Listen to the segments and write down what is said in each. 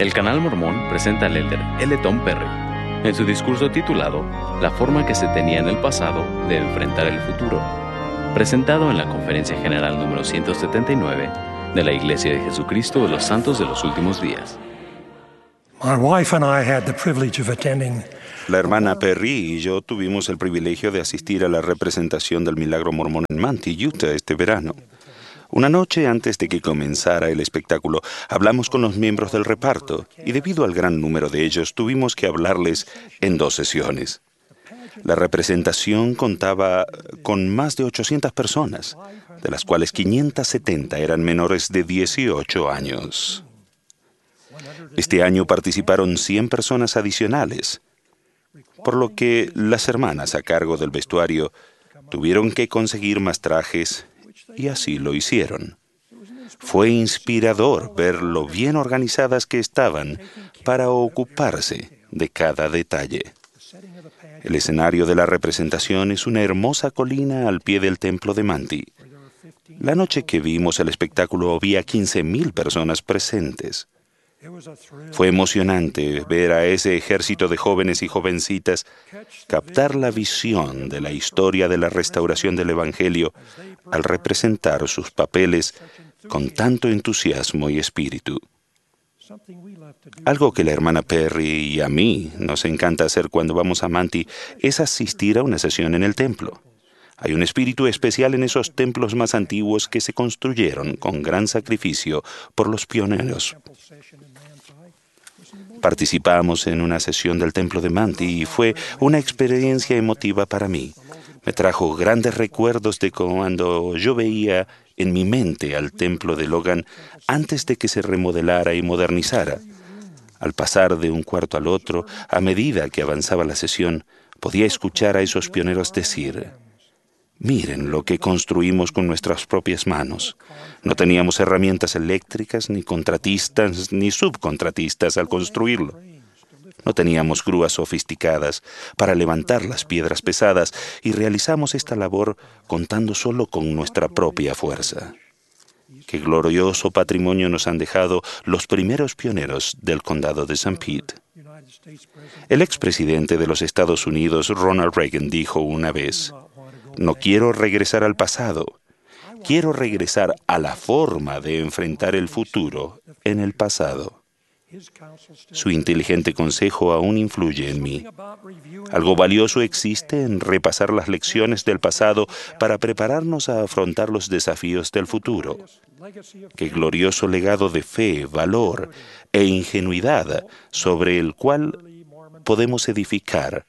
El Canal Mormón presenta al elder L. Tom Perry en su discurso titulado La forma que se tenía en el pasado de enfrentar el futuro, presentado en la Conferencia General número 179 de la Iglesia de Jesucristo de los Santos de los Últimos Días. La hermana Perry y yo tuvimos el privilegio de asistir a la representación del Milagro Mormón en Manti, Utah, este verano. Una noche antes de que comenzara el espectáculo, hablamos con los miembros del reparto y debido al gran número de ellos, tuvimos que hablarles en 2 sesiones. La representación contaba con más de 800 personas, de las cuales 570 eran menores de 18 años. Este año participaron 100 personas adicionales, por lo que las hermanas a cargo del vestuario tuvieron que conseguir más trajes y así lo hicieron. Fue inspirador ver lo bien organizadas que estaban para ocuparse de cada detalle. El escenario de la representación es una hermosa colina al pie del templo de Manti. La noche que vimos el espectáculo había 15,000 personas presentes. Fue emocionante ver a ese ejército de jóvenes y jovencitas captar la visión de la historia de la restauración del Evangelio al representar sus papeles con tanto entusiasmo y espíritu. Algo que la hermana Perry y a mí nos encanta hacer cuando vamos a Manti es asistir a una sesión en el templo. Hay un espíritu especial en esos templos más antiguos que se construyeron con gran sacrificio por los pioneros. Participamos en una sesión del templo de Manti y fue una experiencia emotiva para mí. Me trajo grandes recuerdos de cuando yo veía en mi mente al templo de Logan antes de que se remodelara y modernizara. Al pasar de un cuarto al otro, a medida que avanzaba la sesión, podía escuchar a esos pioneros decir: miren lo que construimos con nuestras propias manos. No teníamos herramientas eléctricas, ni contratistas, ni subcontratistas al construirlo. No teníamos grúas sofisticadas para levantar las piedras pesadas y realizamos esta labor contando solo con nuestra propia fuerza. Qué glorioso patrimonio nos han dejado los primeros pioneros del condado de St. Pete. El expresidente de los Estados Unidos, Ronald Reagan, dijo una vez: no quiero regresar al pasado, quiero regresar a la forma de enfrentar el futuro en el pasado. Su inteligente consejo aún influye en mí. Algo valioso existe en repasar las lecciones del pasado para prepararnos a afrontar los desafíos del futuro. Qué glorioso legado de fe, valor e ingenuidad sobre el cual podemos edificar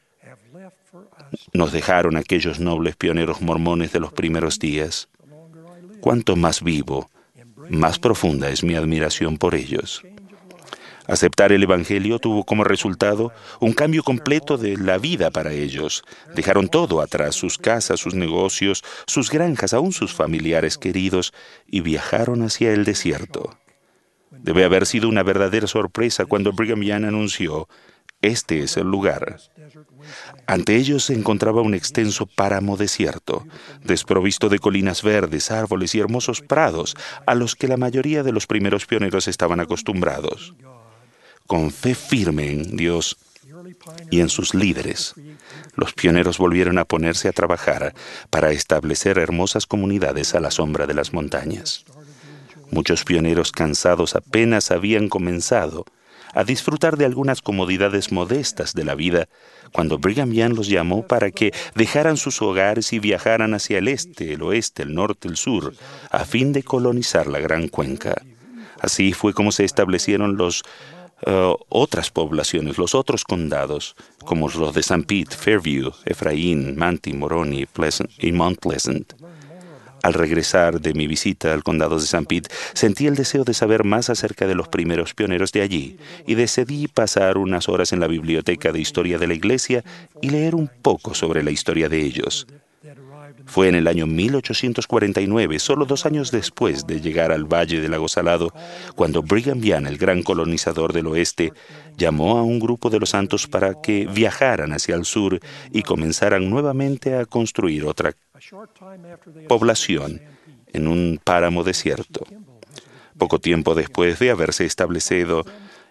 nos dejaron aquellos nobles pioneros mormones de los primeros días. Cuanto más vivo, más profunda es mi admiración por ellos. Aceptar el Evangelio tuvo como resultado un cambio completo de la vida para ellos. Dejaron todo atrás, sus casas, sus negocios, sus granjas, aún sus familiares queridos, y viajaron hacia el desierto. Debe haber sido una verdadera sorpresa cuando Brigham Young anunció: este es el lugar. Ante ellos se encontraba un extenso páramo desierto, desprovisto de colinas verdes, árboles y hermosos prados, a los que la mayoría de los primeros pioneros estaban acostumbrados. Con fe firme en Dios y en sus líderes, los pioneros volvieron a ponerse a trabajar para establecer hermosas comunidades a la sombra de las montañas. Muchos pioneros cansados apenas habían comenzado a disfrutar de algunas comodidades modestas de la vida cuando Brigham Young los llamó para que dejaran sus hogares y viajaran hacia el este, el oeste, el norte, el sur, a fin de colonizar la Gran Cuenca. Así fue como se establecieron otras poblaciones, los otros condados, como los de St. Pete, Fairview, Efraín, Manti, Moroni y Mount Pleasant. Al regresar de mi visita al condado de St. Pete, sentí el deseo de saber más acerca de los primeros pioneros de allí y decidí pasar unas horas en la biblioteca de historia de la iglesia y leer un poco sobre la historia de ellos. Fue en el año 1849, solo 2 años después de llegar al Valle del Lago Salado, cuando Brigham Young, el gran colonizador del oeste, llamó a un grupo de los santos para que viajaran hacia el sur y comenzaran nuevamente a construir otra población en un páramo desierto. Poco tiempo después de haberse establecido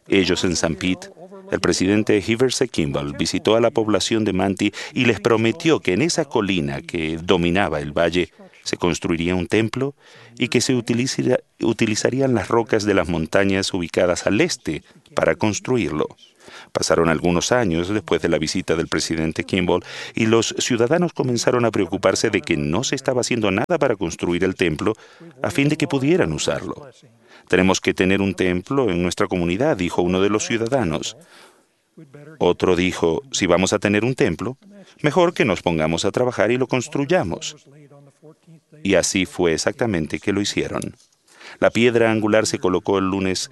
ellos en St. Pete, el presidente Heber C. Kimball visitó a la población de Manti y les prometió que en esa colina que dominaba el valle se construiría un templo y que se utilizarían las rocas de las montañas ubicadas al este para construirlo. Pasaron algunos años después de la visita del presidente Kimball y los ciudadanos comenzaron a preocuparse de que no se estaba haciendo nada para construir el templo a fin de que pudieran usarlo. Tenemos que tener un templo en nuestra comunidad, dijo uno de los ciudadanos. Otro dijo, si vamos a tener un templo, mejor que nos pongamos a trabajar y lo construyamos. Y así fue exactamente que lo hicieron. La piedra angular se colocó el lunes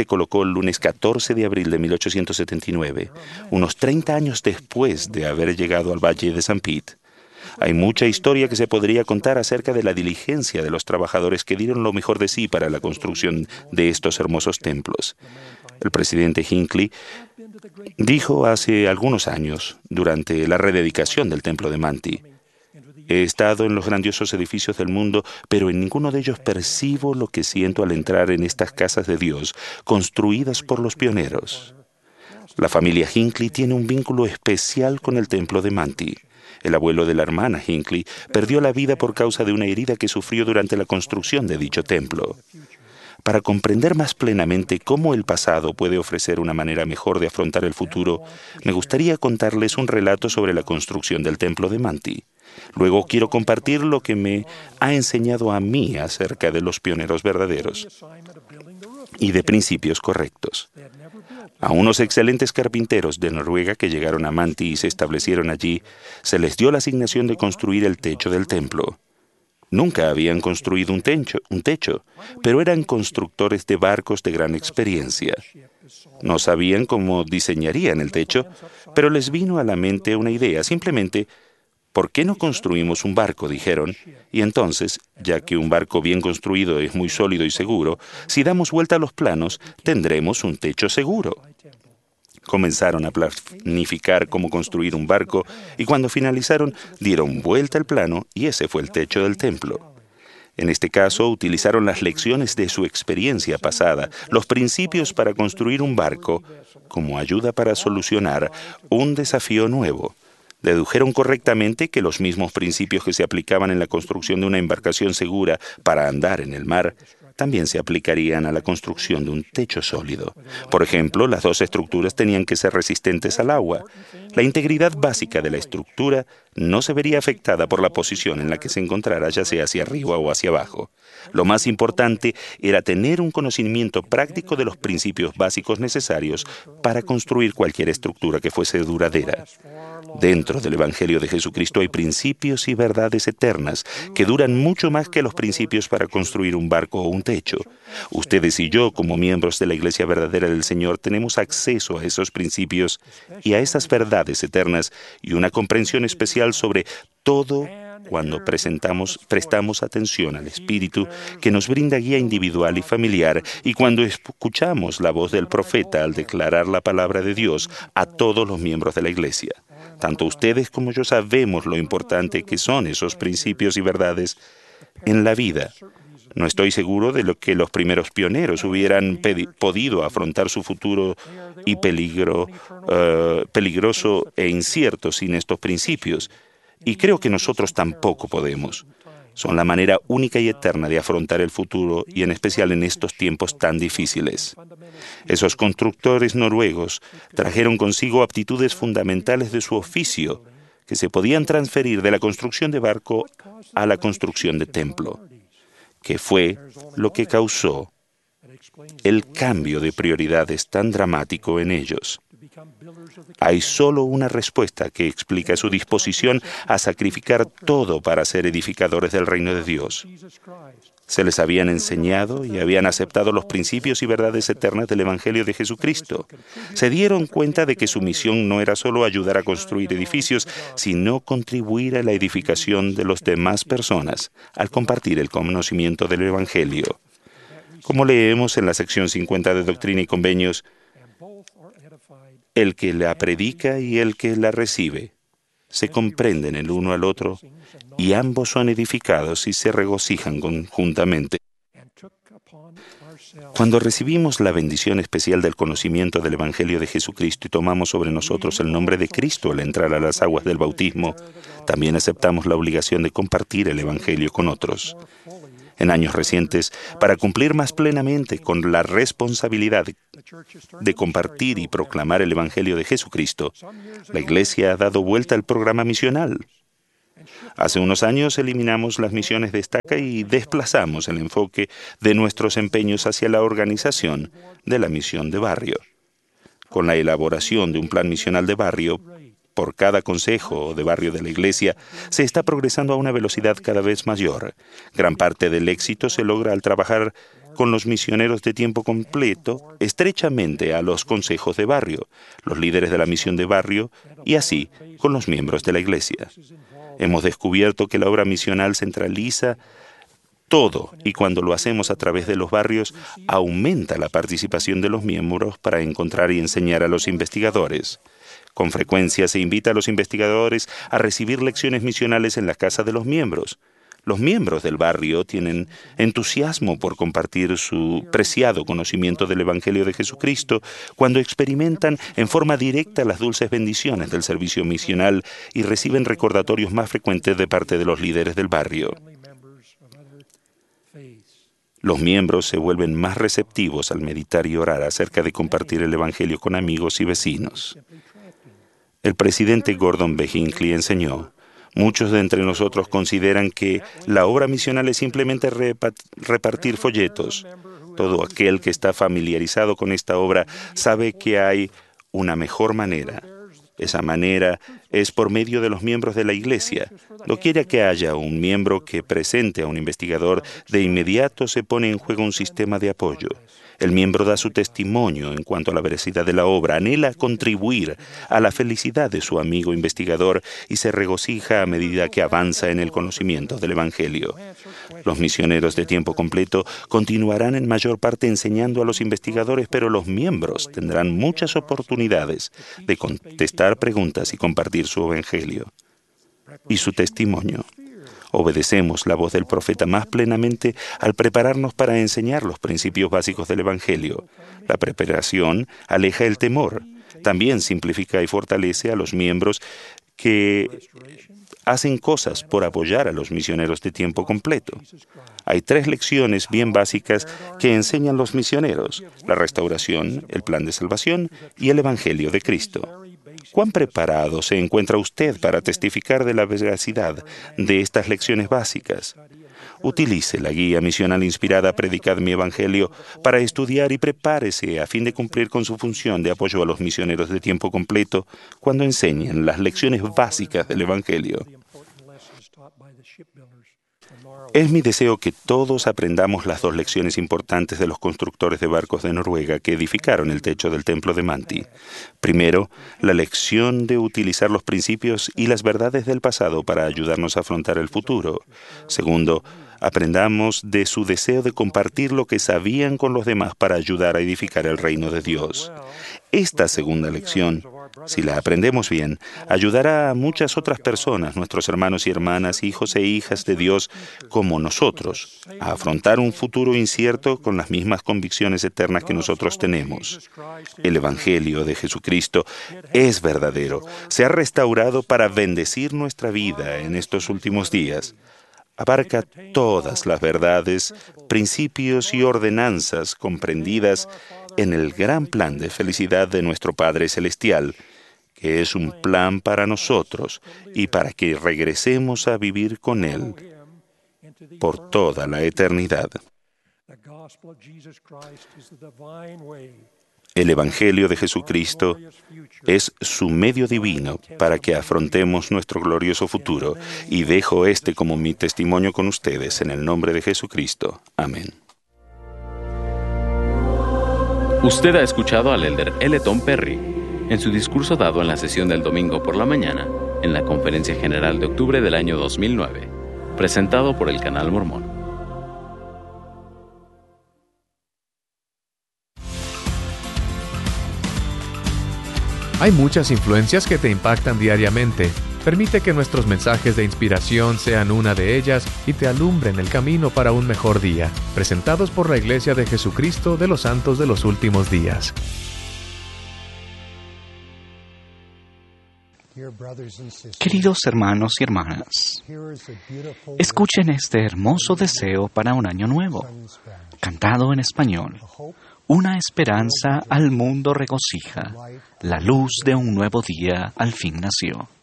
14 de abril de 1879, unos 30 años después de haber llegado al Valle de St. Pete. Hay mucha historia que se podría contar acerca de la diligencia de los trabajadores que dieron lo mejor de sí para la construcción de estos hermosos templos. El presidente Hinckley dijo hace algunos años, durante la rededicación del templo de Manti: he estado en los grandiosos edificios del mundo, pero en ninguno de ellos percibo lo que siento al entrar en estas casas de Dios, construidas por los pioneros. La familia Hinckley tiene un vínculo especial con el templo de Manti. El abuelo de la hermana Hinckley perdió la vida por causa de una herida que sufrió durante la construcción de dicho templo. Para comprender más plenamente cómo el pasado puede ofrecer una manera mejor de afrontar el futuro, me gustaría contarles un relato sobre la construcción del templo de Manti. Luego quiero compartir lo que me ha enseñado a mí acerca de los pioneros verdaderos y de principios correctos. A unos excelentes carpinteros de Noruega que llegaron a Manti y se establecieron allí, se les dio la asignación de construir el techo del templo. Nunca habían construido un techo, pero eran constructores de barcos de gran experiencia. No sabían cómo diseñarían el techo, pero les vino a la mente una idea. Simplemente, ¿por qué no construimos un barco?, dijeron. Y entonces, ya que un barco bien construido es muy sólido y seguro, si damos vuelta a los planos, tendremos un techo seguro. Comenzaron a planificar cómo construir un barco y cuando finalizaron, dieron vuelta al plano y ese fue el techo del templo. En este caso, utilizaron las lecciones de su experiencia pasada, los principios para construir un barco, como ayuda para solucionar un desafío nuevo. Dedujeron correctamente que los mismos principios que se aplicaban en la construcción de una embarcación segura para andar en el mar, también se aplicarían a la construcción de un techo sólido. Por ejemplo, las dos estructuras tenían que ser resistentes al agua. La integridad básica de la estructura no se vería afectada por la posición en la que se encontrara, ya sea hacia arriba o hacia abajo. Lo más importante era tener un conocimiento práctico de los principios básicos necesarios para construir cualquier estructura que fuese duradera. Dentro del Evangelio de Jesucristo hay principios y verdades eternas que duran mucho más que los principios para construir un barco o un techo. Ustedes y yo, como miembros de la Iglesia verdadera del Señor, tenemos acceso a esos principios y a esas verdades eternas y una comprensión especial sobre todo cuando prestamos atención al Espíritu que nos brinda guía individual y familiar y cuando escuchamos la voz del profeta al declarar la palabra de Dios a todos los miembros de la Iglesia. Tanto ustedes como yo sabemos lo importante que son esos principios y verdades en la vida. No estoy seguro de lo que los primeros pioneros hubieran podido afrontar su futuro y peligroso e incierto sin estos principios. Y creo que nosotros tampoco podemos. Son la manera única y eterna de afrontar el futuro y en especial en estos tiempos tan difíciles. Esos constructores noruegos trajeron consigo aptitudes fundamentales de su oficio que se podían transferir de la construcción de barco a la construcción de templo, que fue lo que causó el cambio de prioridades tan dramático en ellos. Hay solo una respuesta que explica su disposición a sacrificar todo para ser edificadores del reino de Dios. Se les habían enseñado y habían aceptado los principios y verdades eternas del Evangelio de Jesucristo. Se dieron cuenta de que su misión no era solo ayudar a construir edificios, sino contribuir a la edificación de las demás personas al compartir el conocimiento del Evangelio. Como leemos en la sección 50 de Doctrina y Convenios, el que la predica y el que la recibe se comprenden el uno al otro y ambos son edificados y se regocijan conjuntamente. Cuando recibimos la bendición especial del conocimiento del Evangelio de Jesucristo y tomamos sobre nosotros el nombre de Cristo al entrar a las aguas del bautismo, también aceptamos la obligación de compartir el Evangelio con otros. En años recientes, para cumplir más plenamente con la responsabilidad de compartir y proclamar el Evangelio de Jesucristo, la Iglesia ha dado vuelta al programa misional. Hace unos años eliminamos las misiones de estaca y desplazamos el enfoque de nuestros empeños hacia la organización de la misión de barrio. Con la elaboración de un plan misional de barrio, por cada consejo de barrio de la Iglesia, se está progresando a una velocidad cada vez mayor. Gran parte del éxito se logra al trabajar con los misioneros de tiempo completo estrechamente a los consejos de barrio, los líderes de la misión de barrio y así con los miembros de la Iglesia. Hemos descubierto que la obra misional centraliza todo y cuando lo hacemos a través de los barrios, aumenta la participación de los miembros para encontrar y enseñar a los investigadores. Con frecuencia se invita a los investigadores a recibir lecciones misionales en la casa de los miembros. Los miembros del barrio tienen entusiasmo por compartir su preciado conocimiento del Evangelio de Jesucristo cuando experimentan en forma directa las dulces bendiciones del servicio misional y reciben recordatorios más frecuentes de parte de los líderes del barrio. Los miembros se vuelven más receptivos al meditar y orar acerca de compartir el Evangelio con amigos y vecinos. El presidente Gordon B. Hinckley enseñó: muchos de entre nosotros consideran que la obra misional es simplemente repartir folletos. Todo aquel que está familiarizado con esta obra sabe que hay una mejor manera. Esa manera es por medio de los miembros de la Iglesia. Doquiera que haya un miembro que presente a un investigador, de inmediato se pone en juego un sistema de apoyo. El miembro da su testimonio en cuanto a la veracidad de la obra, anhela contribuir a la felicidad de su amigo investigador y se regocija a medida que avanza en el conocimiento del Evangelio. Los misioneros de tiempo completo continuarán en mayor parte enseñando a los investigadores, pero los miembros tendrán muchas oportunidades de contestar preguntas y compartir su Evangelio y su testimonio. Obedecemos la voz del profeta más plenamente al prepararnos para enseñar los principios básicos del Evangelio. La preparación aleja el temor. También simplifica y fortalece a los miembros que hacen cosas por apoyar a los misioneros de tiempo completo. Hay 3 lecciones bien básicas que enseñan los misioneros: la restauración, el plan de salvación y el Evangelio de Cristo. ¿Cuán preparado se encuentra usted para testificar de la veracidad de estas lecciones básicas? Utilice la guía misional inspirada Predicad mi Evangelio para estudiar y prepárese a fin de cumplir con su función de apoyo a los misioneros de tiempo completo cuando enseñen las lecciones básicas del Evangelio. Es mi deseo que todos aprendamos las 2 lecciones importantes de los constructores de barcos de Noruega que edificaron el techo del templo de Manti. Primero, la lección de utilizar los principios y las verdades del pasado para ayudarnos a afrontar el futuro. Segundo, aprendamos de su deseo de compartir lo que sabían con los demás para ayudar a edificar el reino de Dios. Esta segunda lección, si la aprendemos bien, ayudará a muchas otras personas, nuestros hermanos y hermanas, hijos e hijas de Dios, como nosotros, a afrontar un futuro incierto con las mismas convicciones eternas que nosotros tenemos. El Evangelio de Jesucristo es verdadero, se ha restaurado para bendecir nuestra vida en estos últimos días. Abarca todas las verdades, principios y ordenanzas comprendidas en el gran plan de felicidad de nuestro Padre Celestial, que es un plan para nosotros y para que regresemos a vivir con Él por toda la eternidad. El Evangelio de Jesucristo es su medio divino para que afrontemos nuestro glorioso futuro, y dejo este como mi testimonio con ustedes en el nombre de Jesucristo. Amén. Usted ha escuchado al elder L. Tom Perry en su discurso dado en la sesión del domingo por la mañana en la Conferencia General de octubre del año 2009, presentado por el Canal Mormón. Hay muchas influencias que te impactan diariamente. Permite que nuestros mensajes de inspiración sean una de ellas y te alumbren el camino para un mejor día. Presentados por la Iglesia de Jesucristo de los Santos de los Últimos Días. Queridos hermanos y hermanas, escuchen este hermoso deseo para un año nuevo, cantado en español. Una esperanza al mundo regocija, la luz de un nuevo día al fin nació.